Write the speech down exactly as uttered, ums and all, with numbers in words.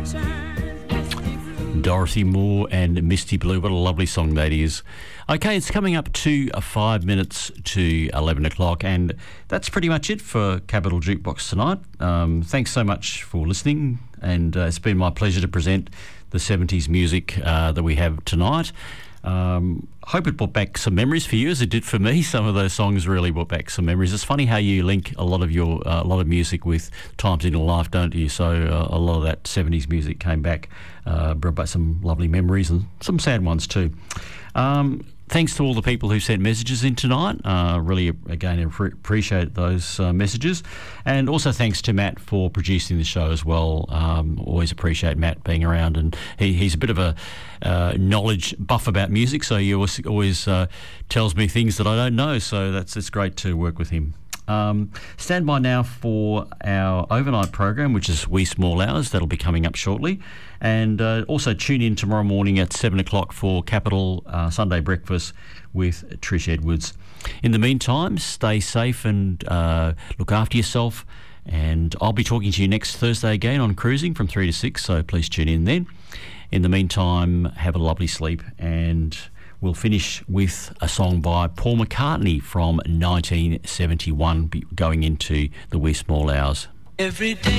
Dorothy Moore and Misty Blue. What a lovely song that is. Okay, it's coming up to uh, five minutes to eleven o'clock, and that's pretty much it for Capital Jukebox tonight. Um, thanks so much for listening, and uh, it's been my pleasure to present the seventies music uh, that we have tonight. Um, hope it brought back some memories for you, as it did for me. Some of those songs really brought back some memories. It's funny how you link a lot of your uh, a lot of music with times in your life, don't you? So uh, a lot of that seventies music came back, uh, brought back some lovely memories and some sad ones too. Um, Thanks to all the people who sent messages in tonight. Uh, really, again, appreciate those uh, messages. And also thanks to Matt for producing the show as well. Um, always appreciate Matt being around. And he, he's a bit of a uh, knowledge buff about music, so he always, always uh, tells me things that I don't know. So that's it's great to work with him. Um, stand by now for our overnight program, which is Wee Small Hours. That'll be coming up shortly. And uh, also tune in tomorrow morning at seven o'clock for Capital uh, Sunday Breakfast with Trish Edwards. In the meantime, stay safe and uh, look after yourself. And I'll be talking to you next Thursday again on Cruising from three to six, so please tune in then. In the meantime, have a lovely sleep, and we'll finish with a song by Paul McCartney from nineteen seventy-one, going into the Wee Small Hours. Every day.